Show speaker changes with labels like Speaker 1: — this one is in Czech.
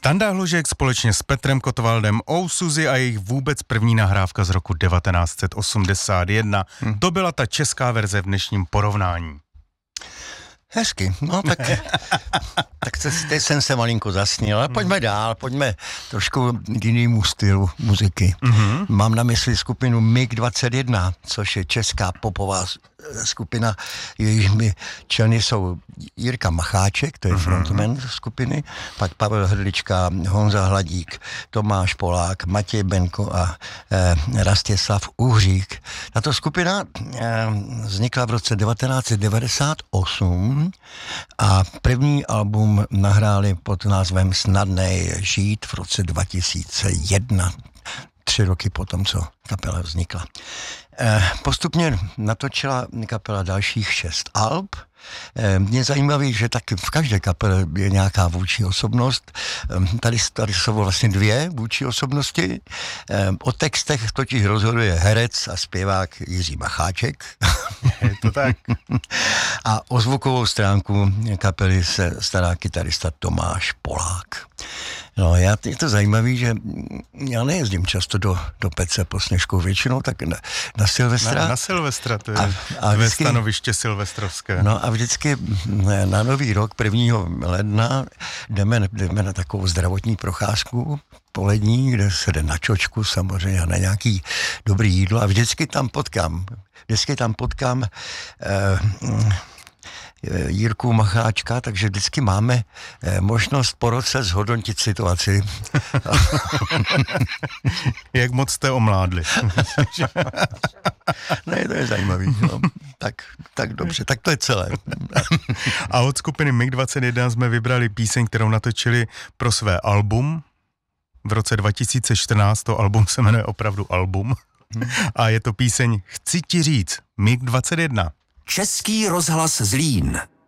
Speaker 1: Standa Hložek společně s Petrem Kotwaldem, Suzy a jejich vůbec první nahrávka z roku 1981. To byla ta česká verze v dnešním porovnání.
Speaker 2: Hezky, no tak, teď jsem se malinko zasnil, ale pojďme dál, pojďme trošku k jinému stylu muziky. Mám na mysli skupinu MiG-21, což je česká popová skupina, jejími členy jsou Jirka Macháček, to je frontman skupiny, pak Pavel Hrdlička, Honza Hladík, Tomáš Polák, Matěj Benko a Rastislav Uhřík. Tato skupina vznikla v roce 1998 a první album nahráli pod názvem Snadnej žít v roce 2001. 3 roky potom, co kapela vznikla. Postupně natočila kapela dalších 6 alb. Mě zajímavé, že taky v každé kapele je nějaká vůdčí osobnost. Tady jsou vlastně 2 vůdčí osobnosti. O textech totiž rozhoduje herec a zpěvák Jiří Macháček.
Speaker 1: Je to tak.
Speaker 2: A o zvukovou stránku kapely se stará kytarista Tomáš Polák. No, je to zajímavé, že já nejezdím často do Pece po Sněžkou, většinou tak na Silvestra.
Speaker 1: Na Silvestra, to je vždycky, stanoviště silvestrovské.
Speaker 2: No a vždycky na Nový rok 1. ledna jdeme na takovou zdravotní procházku polední, kde se jde na čočku samozřejmě a na nějaký dobrý jídlo a vždycky tam potkám Jirku Macháčka, takže vždycky máme možnost po roce zhodnotit situaci.
Speaker 1: Jak moc jste omládli?
Speaker 2: Ne, to je zajímavý. No. Tak dobře, tak to je celé.
Speaker 1: A od skupiny MiG-21 jsme vybrali píseň, kterou natočili pro své album. V roce 2014 to album se jmenuje opravdu Album. A je to píseň Chci ti říct, MiG-21.
Speaker 3: Český rozhlas Zlín.